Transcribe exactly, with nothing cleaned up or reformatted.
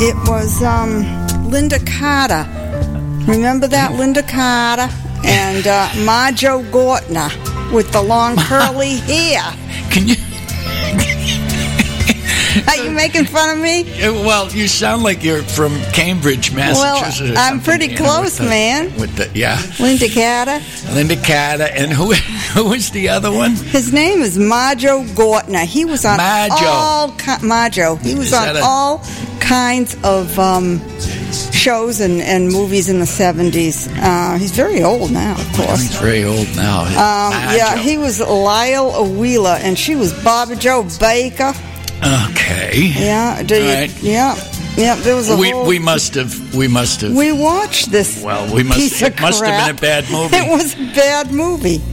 It was um, Linda Carter. Remember that, Linda Carter? And uh, Marjo Gortner with the long curly hair. Can you... Are you making fun of me? Well, you sound like you're from Cambridge, Massachusetts. Well, I'm pretty you close, know, with the, man. With the yeah, Linda Carter. Linda Carter, and who who was the other one? His name is Marjo Gortner. He was on Marjo. all ki- Marjo. He was Is on that a- all kinds of um, shows and, and movies in the seventies. Uh, he's very old now, of course. He's very old now. Um, yeah, he was Lyle Wheeler, and she was Barbara Jo Baker. Okay. Yeah, do you, Right. yeah, yeah. There was a We whole, we must have we must have. we watched this. Well, we must- piece it of must have been crap. a bad movie. It was a bad movie.